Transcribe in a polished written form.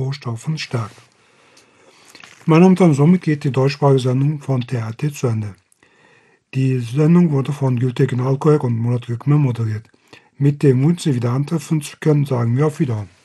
Rohstoffen stärkt. Meine Damen und somit geht die deutschsprachige Sendung von TRT zu Ende. Die Sendung wurde von Gültekin Alkoyak und Murat Gökmen moderiert. Mit dem Wunsch, Sie wieder antreffen zu können, sagen wir auf Wiedersehen.